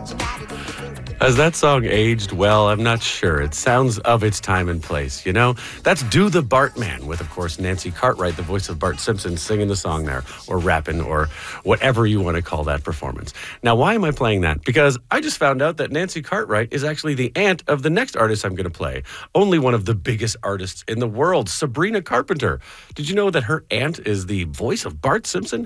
Has that song aged well? I'm not sure. It sounds of its time and place, you know? That's Do the Bartman with, of course, Nancy Cartwright, the voice of Bart Simpson, singing the song there, or rapping, or whatever you want to call that performance. Now, why am I playing that? Because I just found out that Nancy Cartwright is actually the aunt of the next artist I'm going to play. Only one of the biggest artists in the world, Sabrina Carpenter. Did you know that her aunt is the voice of Bart Simpson?